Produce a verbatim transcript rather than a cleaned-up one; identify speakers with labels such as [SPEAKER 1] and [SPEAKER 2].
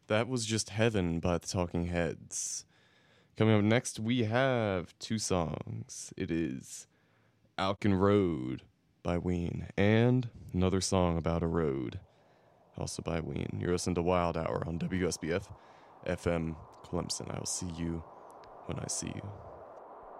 [SPEAKER 1] That was just Heaven by the Talking Heads. Coming up next, we have two songs. It is Alkin Road by Ween and another song about a road, also by Ween. You're listening to Wild Hour on W S B F F M Clemson. I will see you when I see you.